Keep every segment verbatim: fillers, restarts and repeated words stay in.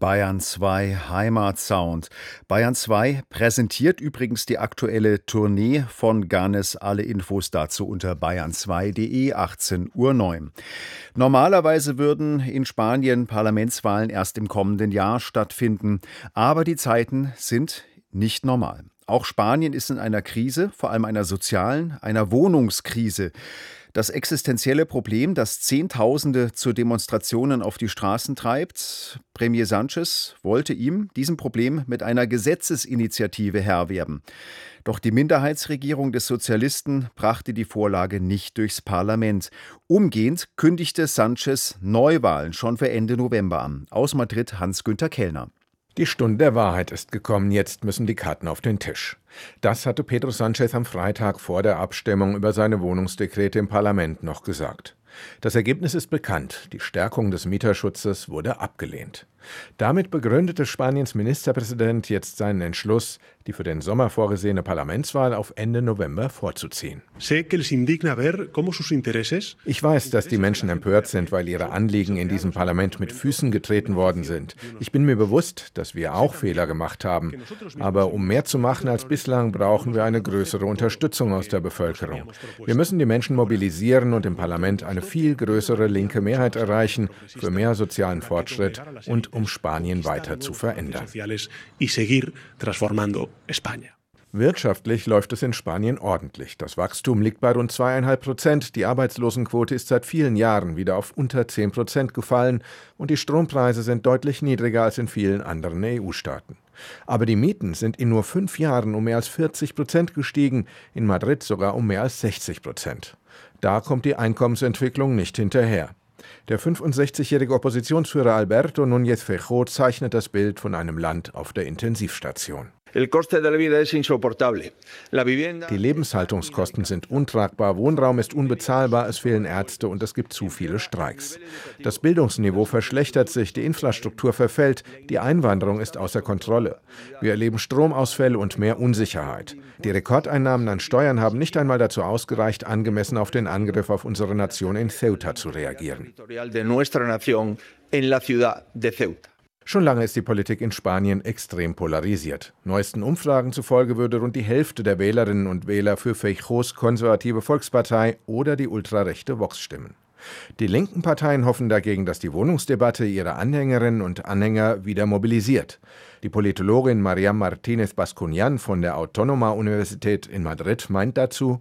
Bayern zwei Heimatsound. Bayern zwei präsentiert übrigens die aktuelle Tournee von Gannes. Alle Infos dazu unter bayern zwei punkt de, achtzehn Uhr neun. Normalerweise würden in Spanien Parlamentswahlen erst im kommenden Jahr stattfinden. Aber die Zeiten sind nicht normal. Auch Spanien ist in einer Krise, vor allem einer sozialen, einer Wohnungskrise. Das existenzielle Problem, das Zehntausende zu Demonstrationen auf die Straßen treibt. Premier Sánchez wollte ihm, diesem Problem, mit einer Gesetzesinitiative Herr werden. Doch die Minderheitsregierung des Sozialisten brachte die Vorlage nicht durchs Parlament. Umgehend kündigte Sánchez Neuwahlen schon für Ende November an. Aus Madrid Hans-Günther Kellner. Die Stunde der Wahrheit ist gekommen, jetzt müssen die Karten auf den Tisch. Das hatte Pedro Sánchez am Freitag vor der Abstimmung über seine Wohnungsdekrete im Parlament noch gesagt. Das Ergebnis ist bekannt, die Stärkung des Mieterschutzes wurde abgelehnt. Damit begründete Spaniens Ministerpräsident jetzt seinen Entschluss, die für den Sommer vorgesehene Parlamentswahl auf Ende November vorzuziehen. Ich weiß, dass die Menschen empört sind, weil ihre Anliegen in diesem Parlament mit Füßen getreten worden sind. Ich bin mir bewusst, dass wir auch Fehler gemacht haben. Aber um mehr zu machen als bislang, brauchen wir eine größere Unterstützung aus der Bevölkerung. Wir müssen die Menschen mobilisieren und im Parlament eine viel größere linke Mehrheit erreichen für mehr sozialen Fortschritt und um Spanien weiter zu verändern. Wirtschaftlich läuft es in Spanien ordentlich. Das Wachstum liegt bei rund zweieinhalb Prozent. Die Arbeitslosenquote ist seit vielen Jahren wieder auf unter zehn Prozent gefallen und die Strompreise sind deutlich niedriger als in vielen anderen E U-Staaten. Aber die Mieten sind in nur fünf Jahren um mehr als vierzig Prozent gestiegen, in Madrid sogar um mehr als sechzig Prozent. Da kommt die Einkommensentwicklung nicht hinterher. Der fünfundsechzigjährige Oppositionsführer Alberto Núñez Feijóo zeichnet das Bild von einem Land auf der Intensivstation. Die Lebenshaltungskosten sind untragbar, Wohnraum ist unbezahlbar, es fehlen Ärzte und es gibt zu viele Streiks. Das Bildungsniveau verschlechtert sich, die Infrastruktur verfällt, die Einwanderung ist außer Kontrolle. Wir erleben Stromausfälle und mehr Unsicherheit. Die Rekordeinnahmen an Steuern haben nicht einmal dazu ausgereicht, angemessen auf den Angriff auf unsere Nation in Ceuta zu reagieren. Schon lange ist die Politik in Spanien extrem polarisiert. Neuesten Umfragen zufolge würde rund die Hälfte der Wählerinnen und Wähler für Feijóos konservative Volkspartei oder die ultrarechte Vox stimmen. Die linken Parteien hoffen dagegen, dass die Wohnungsdebatte ihre Anhängerinnen und Anhänger wieder mobilisiert. Die Politologin Mariam Martínez Bascuñán von der Autónoma-Universität in Madrid meint dazu: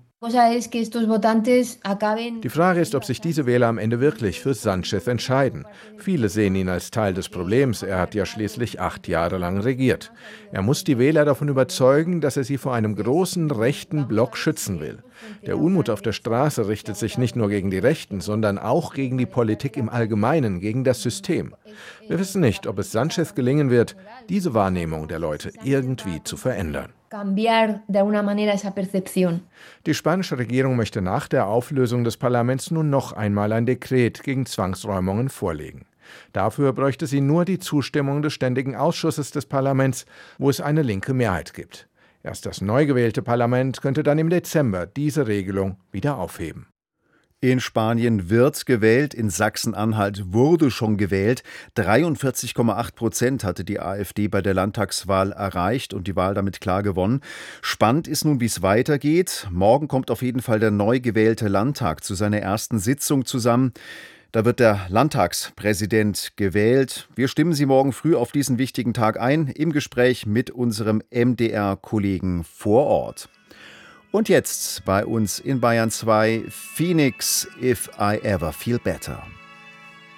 Die Frage ist, ob sich diese Wähler am Ende wirklich für Sánchez entscheiden. Viele sehen ihn als Teil des Problems, er hat ja schließlich acht Jahre lang regiert. Er muss die Wähler davon überzeugen, dass er sie vor einem großen rechten Block schützen will. Der Unmut auf der Straße richtet sich nicht nur gegen die Rechten, sondern auch gegen die Politik im Allgemeinen, gegen das System. Wir wissen nicht, ob es Sánchez gelingen wird, diese Wahrnehmung der Leute irgendwie zu verändern. Die spanische Regierung möchte nach der Auflösung des Parlaments nun noch einmal ein Dekret gegen Zwangsräumungen vorlegen. Dafür bräuchte sie nur die Zustimmung des Ständigen Ausschusses des Parlaments, wo es eine linke Mehrheit gibt. Erst das neu gewählte Parlament könnte dann im Dezember diese Regelung wieder aufheben. In Spanien wird gewählt, in Sachsen-Anhalt wurde schon gewählt. dreiundvierzig Komma acht Prozent hatte die AfD bei der Landtagswahl erreicht und die Wahl damit klar gewonnen. Spannend ist nun, wie es weitergeht. Morgen kommt auf jeden Fall der neu gewählte Landtag zu seiner ersten Sitzung zusammen. Da wird der Landtagspräsident gewählt. Wir stimmen Sie morgen früh auf diesen wichtigen Tag ein, im Gespräch mit unserem M D R-Kollegen vor Ort. Und jetzt bei uns in Bayern zwei, Phoenix, If I Ever Feel Better.